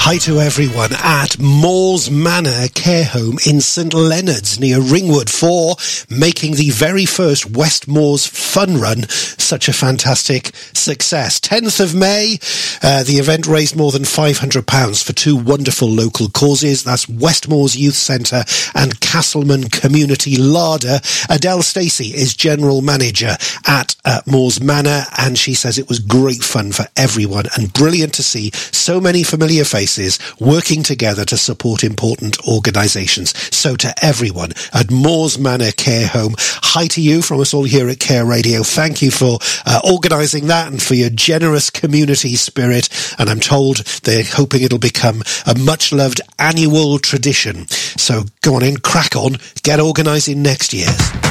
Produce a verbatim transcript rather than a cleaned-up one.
Hi to everyone at Moores Manor Care Home in St Leonard's near Ringwood for making the very first West Moors Fun Run such a fantastic success. tenth of May, uh, the event raised more than five hundred pounds for two wonderful local causes. That's West Moors Youth Centre and Castleman Community Larder. Adele Stacey is General Manager at uh, Moores Manor, and she says it was great fun for everyone and brilliant to see so many familiar faces working together to support important organisations. So to everyone at Moores Manor Care Home, hi to you from us all here at Care Radio. Thank you for uh, organising that and for your generous community spirit. And I'm told they're hoping it'll become a much-loved annual tradition. So go on in, crack on, get organising next year.